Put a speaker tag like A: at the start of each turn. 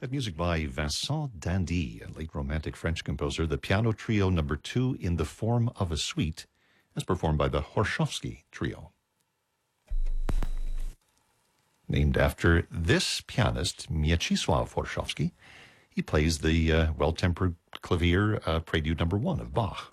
A: That music by Vincent Dandy, a late Romantic French composer, the piano trio number 2 in the form of a suite, as performed by the Horshofsky Trio. Named after this pianist, Mieczysław Horshofsky, he plays the well-tempered clavier prelude number 1 of Bach.